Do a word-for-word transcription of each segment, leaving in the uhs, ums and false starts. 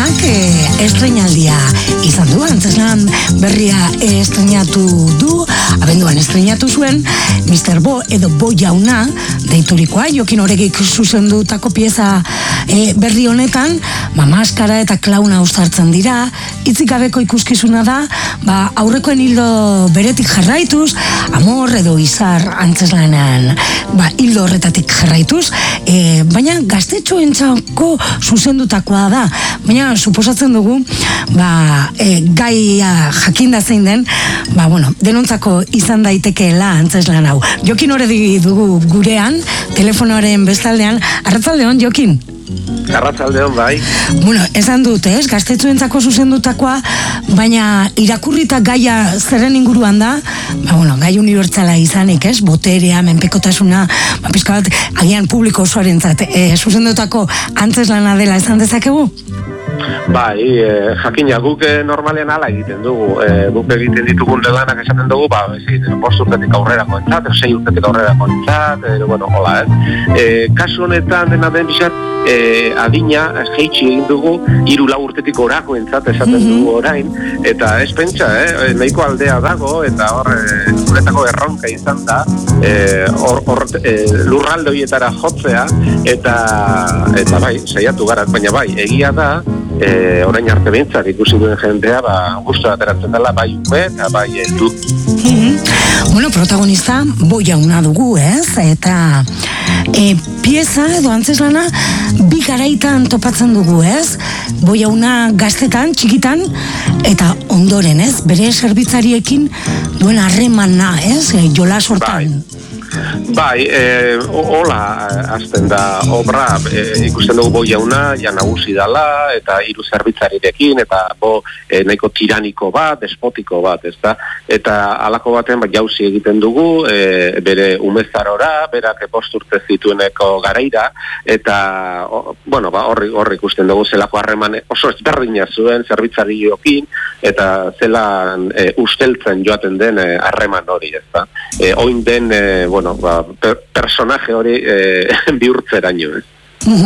honek e, estreinaldia izan du, antzeslan berria estreinatu du, abenduan estreinatu zuen, mister Bo edo Bo Jauna deiturikoa, Jokin Oregik zuzendutako pieza e, berri honetan, ba, maskara eta klauna uztartzen dira, hitzik gabeko ikuskizuna da, ba, aurrekoen hildo beretik jarraituz, amor edo izar antzeslanean, ba, hildo horretatik jarraituz, e, baina gaztetxoentzako zuzendutakoa da, baina suposatzen dugu ba, e, gaia jakinda zein den, ba, bueno, denontzako izan daitekeela antzeslan hau. Jokin Oregi dugu gurean, telefonoaren bestaldean. Arratsaldeon, Jokin. Arratsaldeon, bai. Bueno, esan dut, ez, gaztetxoentzako zuzendutakoa, baina irakurrita gaia zerren inguruan da, ba, bueno, gai unibertsala izanik, ez, boterea, menpekotasuna, ba, pizka bat, agian publiko osoarentzat, e, zuzendutako antzeslana dela esan dezakegu? Bai, e, jakina, guk normalean ala egiten dugu, e, guk egiten ditugun lanak esaten dugu, ba, ezin, bost urtetik aurrerako entzat, sei urtetik aurrerako entzat, e, bueno, hola, ez. E, kasu honetan dena den bizat, e, adina, jeitsi egin dugu, hiru lau urtetik orako entzat esaten mm-hmm. dugu orain, eta ez pentsa, eh, nahiko aldea dago, eta hor, e, zuretako erronka izan da, e, hor, hor e, lurralde horietara jotzea, eta, eta bai, saiatu gara, baina bai, egia da, E, orain arte behintzat ikusi duen jendea ba, gustu ateratzen dela bai ume eta bai heldu. Mm-hmm. Bueno, protagonista Bo Jauna dugu, ez? Eta e, pieza edo antzeslana bi garaitan topatzen dugu, ez? Bo Jauna gaztetan, txikitan, eta ondoren, ez? Bere zerbitzariekin duen harremana, ez? E, jola sortan. Bai. Bai, e, hola hasten da obra, e, ikusten dugu Bo Jauna, ja nagusi dala, eta hiru zerbitzarirekin, eta bo e, nahiko tiraniko bat, despotiko bat, ezta? Eta halako baten bat jauzi egiten dugu, e, bere umezarora, berak bost urte zitueneko garaira, eta, o, bueno, ba, horri, horri ikusten dugu zelako harreman oso ezberdina zuen zerbitzariokin, eta zelan e, usteltzen joaten den harreman e, hori, ezta? E, oin den, e, bueno, ba, per, personaje hori e, bihurtzeraino, ez? Uh-huh.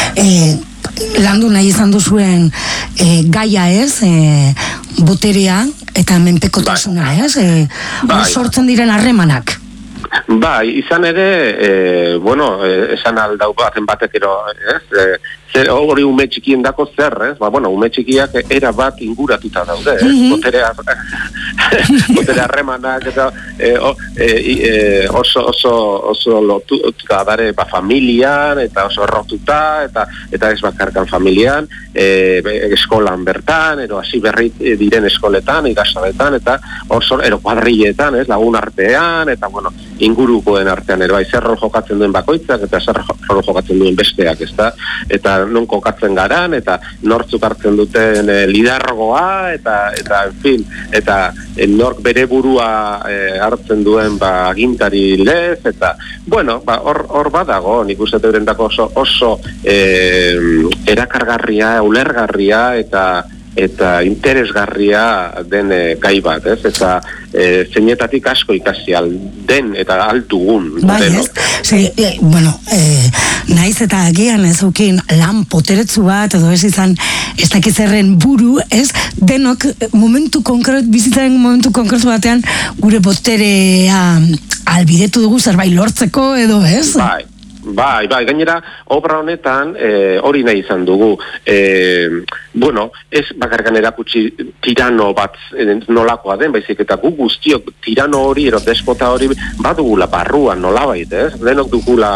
E, landu nahi izan duzuen e, gaia, ez? E, boterea eta menpekotasuna, ez? E, bai. Sortzen diren harremanak. Bai, izan ere, e, bueno, e, esan aldau baten batekero, ez? E, zer, hori ume txikien dako zer, ez? Ba, bueno, ume txikiak era bat inguratuta daude, ez? Mm-hmm. Boterea, boterea harremanak, eta e, o, e, e, oso, oso, oso lotuta dare, ba, familian, eta oso errotuta, eta, eta ez bakarkan familian, e, eskolan bertan, ero hasi berri diren eskoletan, ikastoletan, eta oso, ero kuadrilletan, ez? Lagun artean, eta, bueno, ingurukoen artean, ero, bai, zer rol jokatzen duen bakoitzak, eta zer rol jokatzen duen besteak, ez da? Eta non kokatzen garan, eta nortzuk hartzen duten e, lidergoa, eta, eta, en fin, eta e, nork bere burua e, hartzen duen, ba, agintari lez, eta, bueno, ba, hor, hor badago, nik uste teurendako oso, oso e, erakargarria, ulergarria, eta eta interesgarria den e, gai bat, ez? Eta e, zeinetatik asko ikasi den eta altugun. Bai, ez? Ze, e, bueno, e, naiz eta agian ez ukin lan poteretzu bat, edo ez izan ez dakizerren buru, ez? Denok momentu konkret, bizitzaren momentu konkretu batean gure boterea albidetu dugu zerbait lortzeko, edo ez? Bai. Bai, bai, gainera, obra honetan e, hori nahi izan dugu. E, bueno, ez bakarkan erakutsi tirano bat e, nolakoa den, baizik eta gu guztiok tirano hori, ero despota hori, badugula barruan nolabait, ez? Denok dugula,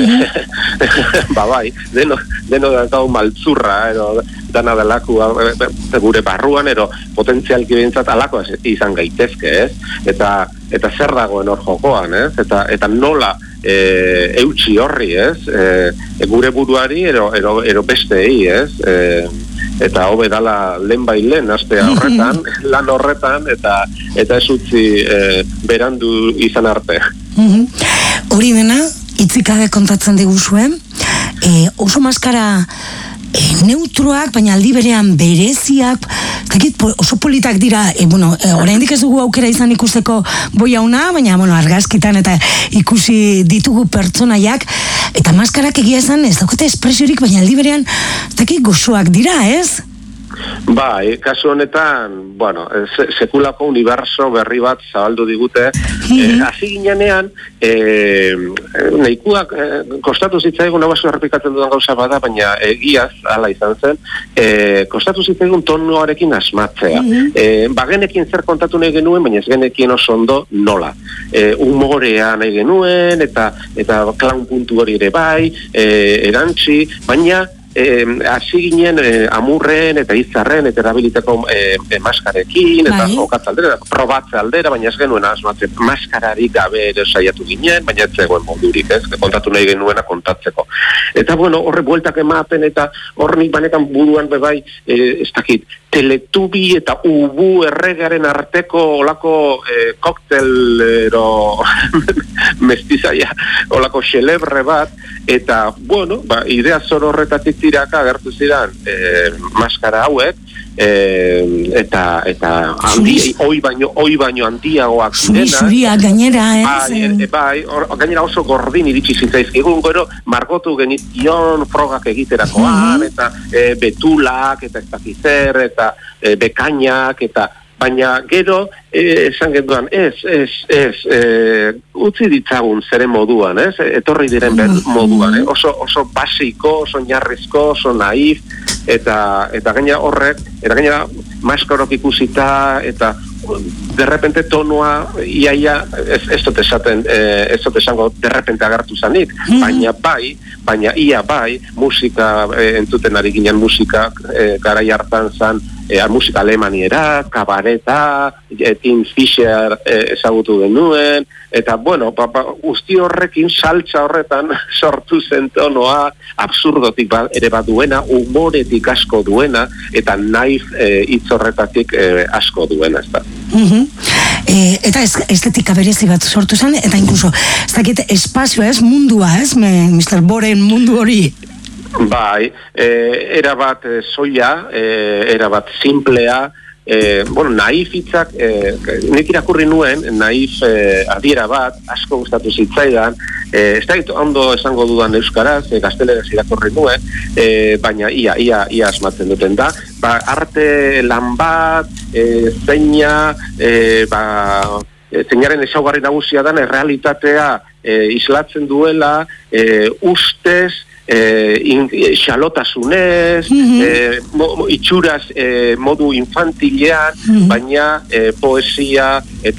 e, ba bai, denok, denok dantau maltzurra, ero, dana delaku e, gure barruan, ero potentzialki behintzat alako izan gaitezke, ez? Eta, eta zer dagoen hor jokoan, ez? Eta, eta nola E, eutxi horri, ez? E, gure buruari ero, ero, ero besteei, ez? E, eta hobe dala lehen bai lehen, aste horretan, lan horretan, eta eta ez utzi e, berandu izan arte. Hori dena, itzikabe kontatzen diguzuen, e, oso maskara e, neutroak, baina aldi berean bereziak, dakit, oso politak dira, e, bueno, e, oraindik ez dugu aukera izan ikusteko Bo Jauna, baina, bueno, argazkitan eta ikusi ditugu pertsonaiak, eta maskarak egia esan ez daukate espresiorik, baina aldi berean, dakit, gozoak dira, ez? Bai, kasu honetan, bueno, se, sekulako universo berri bat zabaldu digute. Mm-hmm. Hasi e, ginean, e, nahikuak, e, kostatu zitzaigun, hau baso errepikatzen dudan gauza bada, baina egiaz, ala izan zen, e, kostatu zitzaigun tonuarekin asmatzea. Mm-hmm. E, bagenekin zer kontatu nahi genuen, baina ez genekien oso ondo nola. E, humorea nahi genuen, eta, eta clown puntu hori ere bai, e, erantzi, baina hasi eh, ginen eh, amurren eta izarren eta erabiliteko eh, eh, maskarekin eta jokatze aldera, probatze aldera, baina ez genuen asmatzen maskararik gabe ere saiatu ginen, baina ez zegoen modurik, ez, kontatu nahi genuena kontatzeko. Eta bueno, horre bueltak ematen eta horrenik banekan buruan bebai, eh, ez dakit, Teletubi eta Ubu erregaren arteko olako eh, koktelero mestizaia, olako xelebre bat, eta, bueno, ba, idea zor horretatik tiraka agertu ziren eh, maskara hauek, eh, eta eta handi, oi baino, oi baino handiagoak zirena. Zuri-zuria gainera, ez? Bai, e, bai or, gainera oso gordin iritsi zitzaizkigun, gero margotu genition frogak egiterakoan, mm-hmm. eta e, betulak, eta ez dakizer, eta e, bekainak, eta baina gero eh, esan genduan, ez, ez, ez, eh, utzi ditzagun zeren moduan, ez, etorri diren moduan, eh? oso, oso basiko, oso narrizko, oso naif, eta, eta gaina horrek, eta gaina maskarok ikusita, eta derrepente tonua, iaia, ez, ez dut esaten, eh, ez dut esango derrepente agertu zanik, mm-hmm. baina bai, baina ia bai, musika, eh, entzuten ari ginen musika, eh, garai hartan zan, E, musika alemaniera, kabareta, e, Tim Fisher e, ezagutu genuen, eta bueno, pa, pa, guzti horrekin saltza horretan sortu zen tonoa, absurdotik ba, ere bat duena, humoretik asko duena, eta naif hitz e, horretatik e, asko duena, ez da. Mm-hmm. E, eta ez, estetika berezi bat sortu zen, eta inkluso, ez dakit espazioa ez, mundua ez, mister Boren mundu hori. Bai, eh, era bat eh, soia, eh, era bat simplea, eh, bueno, naif hitzak, eh, nik irakurri nuen, naif eh, adiera bat, asko gustatu zitzaidan, eh, ez da ondo esango dudan euskaraz, eh, gazteleraz irakurri nuen, eh, baina ia, ia, ia asmatzen duten da, ba, arte lan bat, eh, zeina, eh, ba, zeinaren ezaugarri nagusia dan, errealitatea eh, islatzen duela, eh, ustez, Eh, in, xalotasunez, mm-hmm. eh, mo, itxuraz eh, modu infantilean, mm-hmm. baina eh, poesia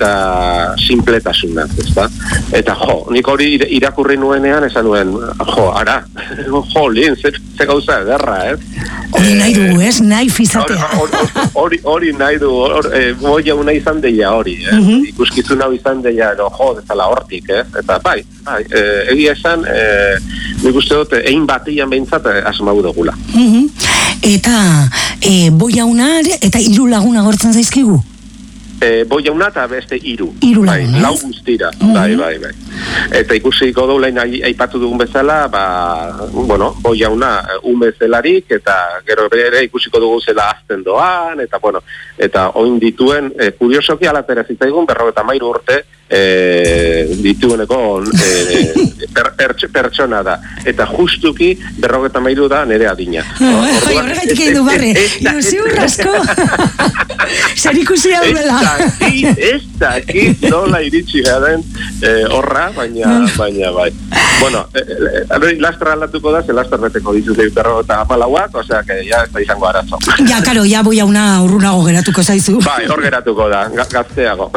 eta simpletasuna, ezta? Eta jo, nik hori irakurri nuenean esan nuen, jo, ara, jo, lehen, ze, ze gauza ederra, ez? Hori nahi du, ez? Nahi fizatea. Hori hori nahi du, eh, boia una izan deia hori, eh? Mm-hmm. Ikuskizun hau izan deia, no, jo, dezala hortik, eh? Eta bai, bai, eh, egia esan, eh, nik uste dut, egin batian behintzat asmau dugula. Mm-hmm. Eta e, boiauna eta hiru laguna gortzen zaizkigu? E, boiauna eta beste hiru. Hiru bai, laguna, lau guztira. Mm-hmm. Bai, bai, bai. Eta ikusiko doulain aipatu dugun bezala, ba, bueno, boiauna ume zelarik, eta gero ere ikusiko dugu zela azten doan, eta bueno, eta oin dituen, e, kuriosoki alatera zitzaigun, berrogeta mairu urte, e, ditueneko e, per, per, pertsona da, eta justuki berrogeta mairu da nere adina. Horregatik egin du barre, ilusio rasko zer ikusi hau dela. Ez dakit nola iritsi garen horra, baina, baina bai. Bueno, eh, lastra aldatuko da, ze lastra beteko dituzte berrogeta apalauak, osea, que ya ez da izango arazo. Ja, karo, ja boi hauna urrunago geratuko zaizu. Bai, hor geratuko da, gazteago.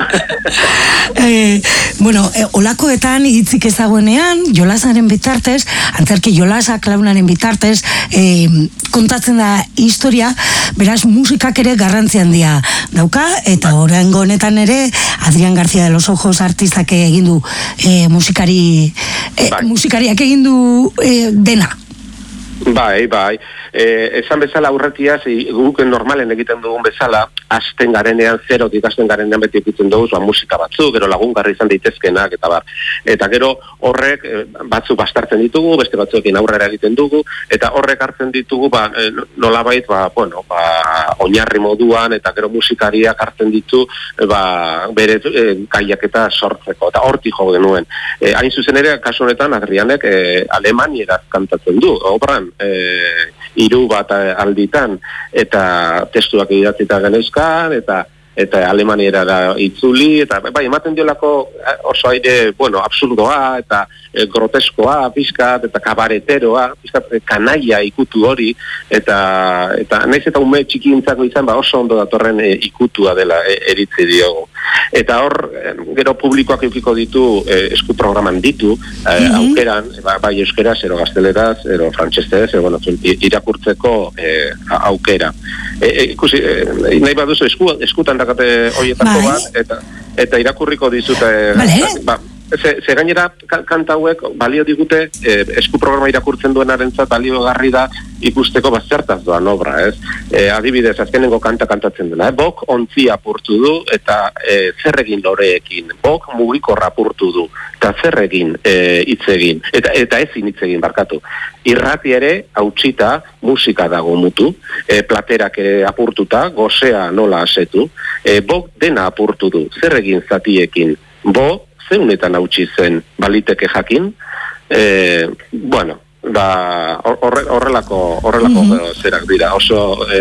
Eh, bueno, eh, olakoetan hitzik ezaguenean, jolasaren bitartez, antzerki jolasa, klaunaren bitartez, eh, kontatzen da historia, beraz musikak ere garrantzi handia dauka, eta oraingo honetan ere, Adrián García de los Ojos artistak egin du eh, musikari, eh, musikariak egin du eh, dena. Bai, bai. Eh, esan bezala aurretiaz, guk normalen egiten dugun bezala, hasten garenean, zerotik hasten garenean beti egiten dugu, ba, musika batzu, gero lagungarri izan daitezkenak, eta bar. Eta gero horrek eh, batzu bastartzen ditugu, beste batzuekin aurrera egiten dugu, eta horrek hartzen ditugu, ba, nolabait, ba, bueno, ba, oinarri moduan, eta gero musikariak hartzen ditu, ba, bere e, kaiak eta sortzeko, eta hortik jo genuen. E, hain zuzen ere, kasu honetan, Adrianek e, alemanieraz kantatzen du, obran, e, hiru bat alditan, eta testuak idatzita geneuzkan, eta eta alemaniera da itzuli, eta bai, ematen diolako oso aire, bueno, absurdoa, eta e, groteskoa, pizkat, eta kabareteroa, pizkat, kanaia ikutu hori, eta, eta naiz eta ume txikintzako izan, ba, oso ondo datorren e, ikutua dela e, eritzi diogu. Eta hor, e, gero publikoak eukiko ditu, e, esku programan ditu, e, mm-hmm. aukeran, ba, bai euskeraz, ero gazteleraz, ero frantsestez, ero, bueno, irakurtzeko e, aukera. E, e, ikusi, e, nahi baduzu esku, eskutan dakate horietako bat, eta, eta irakurriko dizute, vale. ba, Ze, ze gainera kanta hauek balio digute eh, esku programa irakurtzen duenarentzat balio garri da ikusteko bazertaz doan obra, ez? Eh, adibidez, azkenengo kanta kantatzen dena, eh? Bok ontzia apurtu du eta eh, zerregin loreekin, bok mugikorra apurtu du eta zerregin eh, itzegin, eta, eta ezin itzegin barkatu. Irrati ere hautsita musika dago mutu, eh, platerak ere apurtuta, gozea nola asetu, eh, bok dena apurtu du, zerregin zatiekin, bo zeunetan hautsi zen baliteke jakin, e, bueno, ba, horre, horrelako, horrelako mm-hmm. zerak dira, oso, e,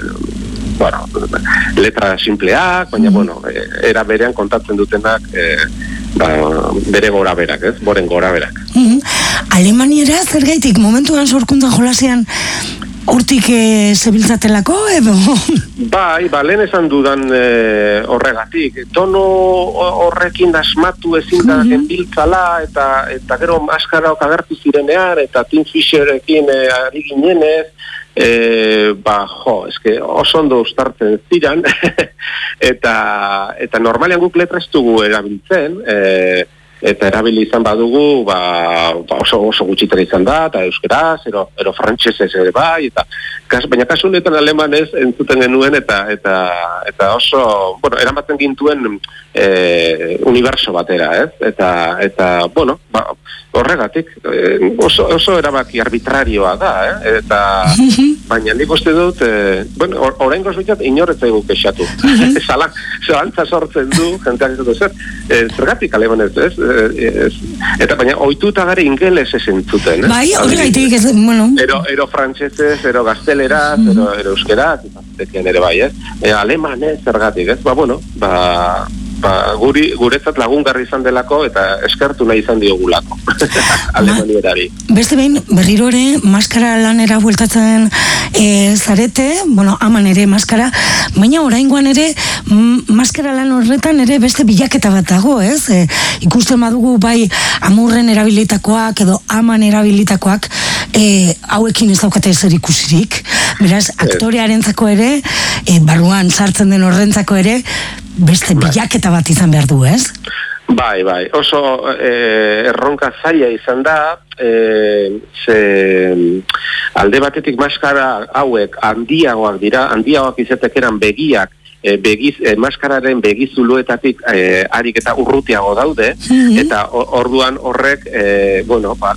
bueno, letra simpleak, baina, mm-hmm. bueno, e, era berean kontatzen dutenak, e, ba, bere gora berak, ez? Boren gora berak. Mm-hmm. Alemaniera zergaitik momentuan sorkuntzan jolasean hortik e, zebiltzatelako, edo? Bai, ba, lehen esan dudan e, horregatik. Tono horrekin asmatu ezin da mm-hmm. genbiltzala, eta, eta gero maskaraok agertu zirenean, eta Tim Fisherekin e, ari ginenez, e, ba, jo, eske oso ondo ustartzen ziran, eta, eta normalean guk letra ez dugu erabiltzen, e, eta erabili izan badugu, ba, oso, oso gutxitera izan da, eta euskeraz, ero, ero frantsesez ere bai, eta kas, baina kasu honetan alemanez entzuten genuen, eta, eta, eta oso, bueno, eramaten gintuen e, uniberso batera, ez? Eta, eta bueno, ba, horregatik, e, oso, oso erabaki arbitrarioa da, eh? Eta, baina nik uste dut, e, bueno, or, orain gozbitzat inorretzaigu kexatu. Zalak, zalantza sortzen du, jenteak ez dut zer, e, zergatik alemanez, ez? Ez, eta baina ohituta gara ingeles ez entzuten, eh? Bai, horregaitik ez, bueno. Ero, ero frantsesez, ero gazteleraz, mm. ero, ero euskeraz, izan ere bai, ez? E, alemanez zergatik, ez? Ba, bueno, ba, ba, guri, guretzat lagungarri izan delako eta eskertu nahi izan diogulako. Alemanierari. Beste behin, berriro ere, maskara lanera bueltatzen e, zarete, bueno, aman ere maskara, baina oraingoan ere, m, maskara lan horretan ere beste bilaketa bat dago, ez? E, ikusten badugu bai amurren erabilitakoak edo aman erabilitakoak e, hauekin ez daukate zer ikusirik. Beraz, aktorearentzako ere, e, barruan sartzen den horrentzako ere, beste bilaketa bat izan behar du, ez? Bai, bai, oso eh, erronka zaila izan da, eh, ze alde batetik maskara hauek handiagoak dira, handiagoak izatek eran begiak, e, begiz, e, maskararen begizuluetatik e, harik eta urrutiago daude, mm-hmm. eta orduan horrek, e, bueno, ba,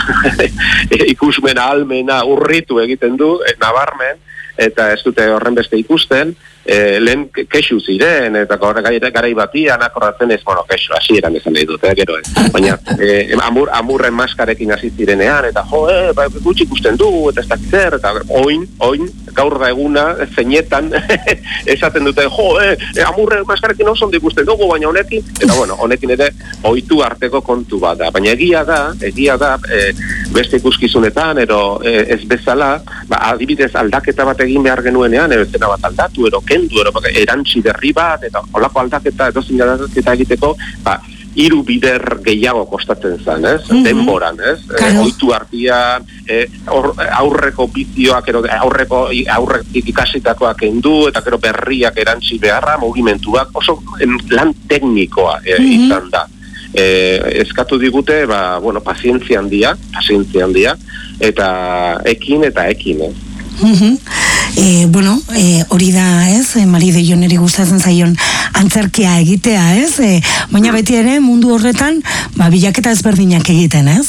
ikusmena, almena, urritu egiten du, e, nabarmen, eta ez dute horren beste ikusten, e, lehen kexu ziren, eta garai batian akordatzen ez, bueno, kexu hasieran esan nahi dute, gero ez. Baina, e, amur, amurren maskarekin hasi zirenean, eta jo, e, ba, gutxi ikusten dugu, eta ez dakit zer, eta oin, oin, gaur da eguna, zeinetan, esaten dute, jo, e, amurren maskarekin oso ondo ikusten dugu, baina honekin, eta bueno, honekin ere, ohitu arteko kontu bat da. Baina egia da, egia da, e, beste ikuskizunetan, ero e, ez bezala, ba, adibidez aldaketa bat egin behar genuenean, ero zena bat aldatu, ero kendu, ero erantzi berri bat, eta olako aldaketa, edo zin aldaketa egiteko, ba, hiru bider gehiago kostatzen zen, ez? Mm-hmm. Denboran, ez? E, ohitu artian, e, aurreko bizioak, ero, aurreko aurretik ikasitakoak kendu, eta gero berriak erantzi beharra, mugimentuak, oso en, lan teknikoa e, mm-hmm. izan da. E, eskatu digute, ba, bueno, pazientzia handia, pazientzia handia, eta ekin eta ekin, ez? Mm-hmm. E, bueno, e, hori da, ez, e, Mari de Joneri gustatzen zaion antzerkia egitea, ez, e, baina beti ere mundu horretan, ba, bilaketa ezberdinak egiten, ez?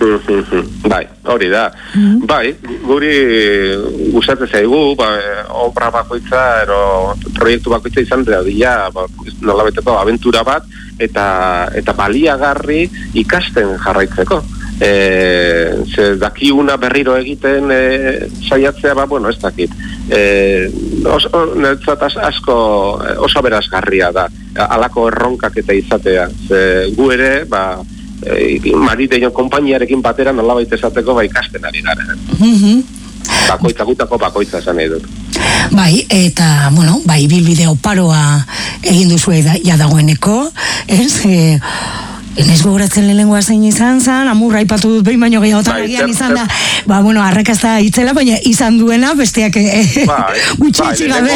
Bai, hori da. Mm-hmm. Bai, guri gustatzen zaigu, ba, obra bakoitza, ero proiektu bakoitza izan da dira, ba, nolabeteko abentura bat, eta eta baliagarri ikasten jarraitzeko. E, ze dakiuna berriro egiten e, saiatzea, ba, bueno, ez dakit. E, oso, netzat asko oso berazgarria da, alako erronkak eta izatea. Ze gu ere, ba, e, mariteio konpainiarekin batera nolabait esateko ba ikasten ari gara. Mm-hmm. Bakoitza gutako bakoitza esan nahi dut. Bai, eta, bueno, bai, bilbide oparoa egin duzu ja dagoeneko, ez? E, Enez gogoratzen lehenengoa zein izan zan, amurra aipatu dut behin baino gehiagotan agian izan da, ba, bueno, arrakazta itzela, baina izan duena besteak gutxitzi gabe.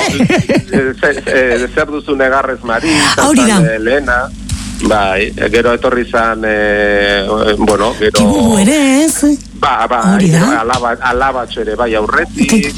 Zer duzu negarrez Mari, hori da. Lehena, bai, gero etorri zan, bueno, gero... Kibubu ere ez? Ba, ba, alabatxo ere bai aurretik,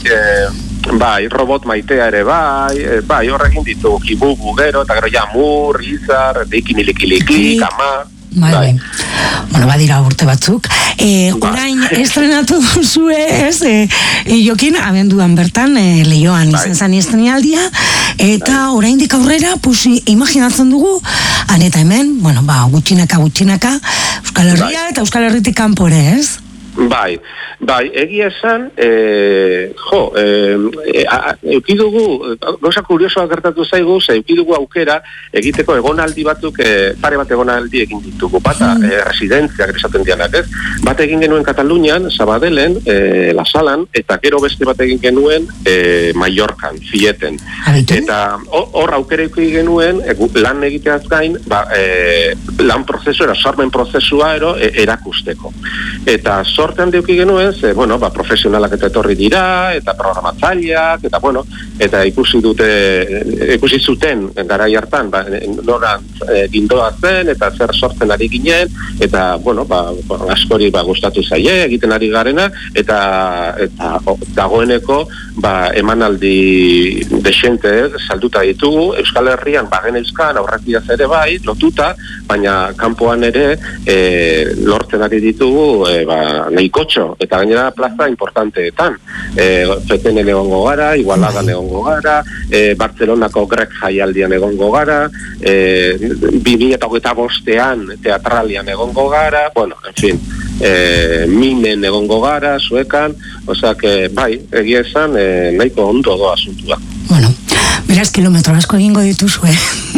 bai, robot maitea ere bai, bai, horrekin ditu, kibubu gero, eta gero jamur, izar, ikimilikiliki, kama, bai, bai. Bueno, badira urte batzuk. E, orain estrenatu duzue, ez, e, e, jokin, abenduan bertan, e, Leioan izan zan estrenaldia, eta oraindik aurrera, pusi, imaginatzen dugu, han eta hemen, bueno, ba, gutxinaka, gutxinaka, Euskal Herria eta Euskal Herritik kanpore, ez? Bai, bai, egia esan, e, jo, e, eukidugu, gauza kuriosoa gertatu zaigu, ze eukidugu aukera egiteko egonaldi batzuk, e, pare bat egonaldi egin ditugu, bata, mm. e, residentziak esaten dianak, ez? Bat egin genuen Katalunian, Sabadellen, e, La Salan, eta gero beste bat egin genuen e, Mallorcan, Fieten. Abitu? Eta hor aukera egin genuen, e, lan egiteaz gain, ba, e, lan prozesu, era, sormen prozesua ero, e, erakusteko. Eta sortean deuki genuen, ze, bueno, ba, profesionalak eta etorri dira, eta programatzaileak, eta, bueno, eta ikusi dute, ikusi zuten garai hartan, ba, noran e, gindoa zen, eta zer sortzen ari ginen, eta, bueno, ba, askori ba, gustatu zaie, egiten ari garena, eta, eta o, dagoeneko, ba, emanaldi desente, salduta ditugu, Euskal Herrian, bagen euskan, aurretiaz ere bai, lotuta, baina kanpoan ere, e, lortzen ari ditugu, e, ba, nahikotxo, eta gainera plaza importanteetan. E, Feten egongo gara, Igualadan egongo gara, e, Bartzelonako Grek jaialdian egongo gara, e, bi mila hogeita bostean teatralian egongo gara, bueno, en fin, e, Minen egongo gara, Suekan, osea, que, bai, egia esan, e, nahiko ondo doa asuntua. Bueno, beraz, kilometro asko egingo dituzue.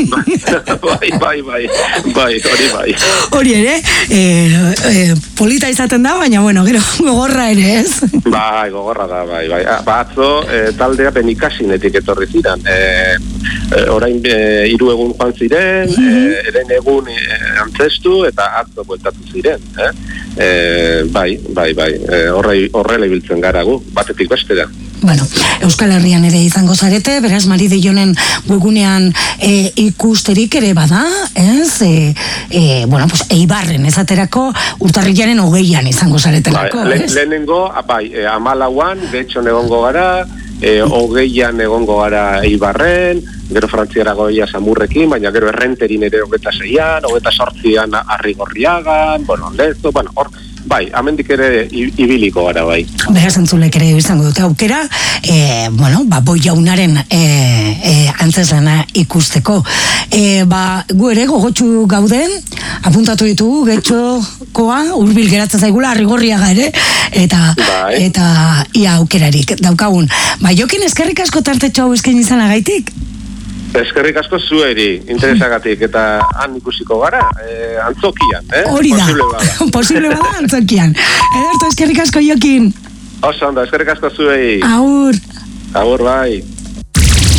Bai, bai, bai, bai, hori bai. Hori ere, e, e, polita izaten da, baina, bueno, gero, gogorra ere, ez? Bai, gogorra da, bai, bai. Batzo, e, taldea benikasinetik etorri ziren. E, e, orain e, hiru egun joan ziren, mm-hmm. e, eren egun e, antzestu, eta atzo bueltatu ziren, eh? E, bai, bai, bai, e, horrela ibiltzen gara gu, batetik beste da. Bueno, Euskal Herrian ere izango zarete, beraz Mari Deionen webunean e, ikusterik ere bada, ez? E, e, bueno, pues Eibarren ezaterako urtarrilaren hogeian izango zaretelako, ba, ez? Le, lehenengo, bai, e, amalauan, getxon egongo gara, e, hogeian egongo gara Eibarren, gero frantziara goia Samurrekin, baina gero errenterin ere hogeita zeian, hogeita sortzian Arrigorriagan, bueno, lezo, bueno, hor, bai, amendik ere ibiliko gara, bai. Beraz, entzulek ere izango dute aukera, e, bueno, ba, boi jaunaren e, e, antzeslana ikusteko. E, ba, gu ere gogotxu gauden, apuntatu ditugu, getxokoa, hurbil geratzen zaigula, Arrigorriaga ere, eta, bai. Eta ia aukerarik daukagun. Ba, jokin eskerrik asko tartetxo hau esken izan agaitik? Eskerrik asko zueri, interesagatik, eta han ikusiko gara, eh, antzokian, eh? Hori da, posible bada, posible bada antzokian. Ederto, eskerrik asko jokin. Oso ondo, eskerrik asko zuei. Aur. Aur, bai.